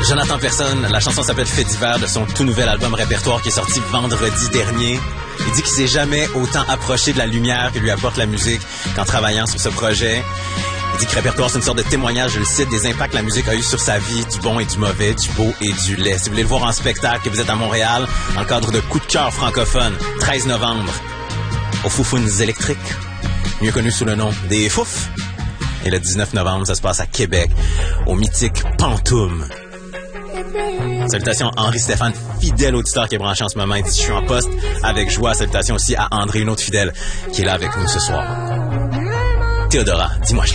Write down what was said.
Jonathan Personne, la chanson s'appelle Fait divers de son tout nouvel album Répertoire qui est sorti vendredi dernier. Il dit qu'il s'est jamais autant approché de la lumière que lui apporte la musique qu'en travaillant sur ce projet. Il dit que Répertoire, c'est une sorte de témoignage, je le cite, des impacts que la musique a eu sur sa vie, du bon et du mauvais, du beau et du laid. Si vous voulez le voir en spectacle, que vous êtes à Montréal, dans le cadre de Coup de cœur francophone, 13 novembre, au Foufounes électriques, mieux connu sous le nom des Fouf. Et le 19 novembre, ça se passe à Québec, au mythique Pantoum. Salutations à Henri-Stéphane, fidèle auditeur qui est branché en ce moment. Il dit « Je suis en poste avec joie ». Salutations aussi à André, une autre fidèle, qui est là avec nous ce soir. Théodora, dis-moi, je t'aime.